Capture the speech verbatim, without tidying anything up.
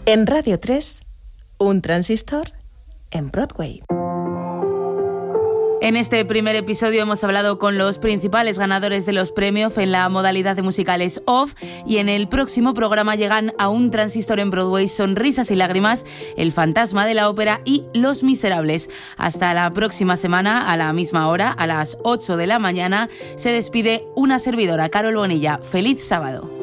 En Radio tres, un transistor en Broadway. En este primer episodio hemos hablado con los principales ganadores de los premios en la modalidad de musicales off, y en el próximo programa llegan a un transistor en Broadway Sonrisas y Lágrimas, El fantasma de la ópera y Los Miserables. Hasta la próxima semana, a la misma hora, a las ocho de la mañana, se despide una servidora, Carol Bonilla. ¡Feliz sábado!